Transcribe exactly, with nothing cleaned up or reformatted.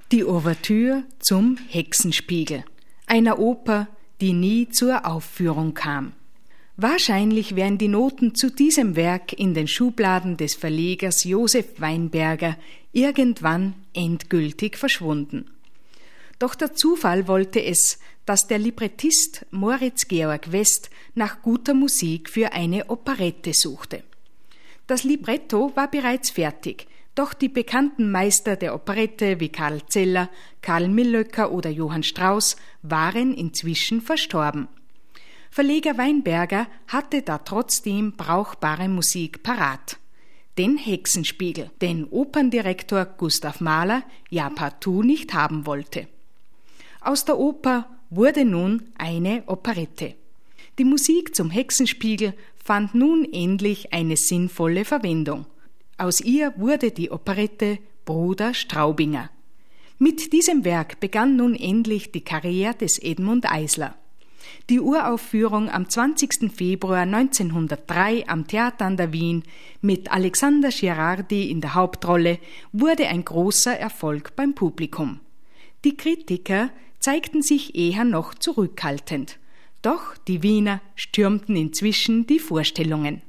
Die Ouvertüre zum Hexenspiegel, einer Oper, die nie zur Aufführung kam. Wahrscheinlich wären die Noten zu diesem Werk in den Schubladen des Verlegers Josef Weinberger irgendwann endgültig verschwunden. Doch der Zufall wollte es, dass der Librettist Moritz Georg West nach guter Musik für eine Operette suchte. Das Libretto war bereits fertig, doch die bekannten Meister der Operette wie Karl Zeller, Karl Millöcker oder Johann Strauss waren inzwischen verstorben. Verleger Weinberger hatte da trotzdem brauchbare Musik parat. Den Hexenspiegel, den Operndirektor Gustav Mahler ja partout nicht haben wollte. Aus der Oper wurde nun eine Operette. Die Musik zum Hexenspiegel fand nun endlich eine sinnvolle Verwendung. Aus ihr wurde die Operette Bruder Straubinger. Mit diesem Werk begann nun endlich die Karriere des Edmund Eisler. Die Uraufführung am zwanzigsten Februar neunzehnhundertdrei am Theater an der Wien mit Alexander Girardi in der Hauptrolle wurde ein großer Erfolg beim Publikum. Die Kritiker zeigten sich eher noch zurückhaltend. Doch die Wiener stürmten inzwischen die Vorstellungen.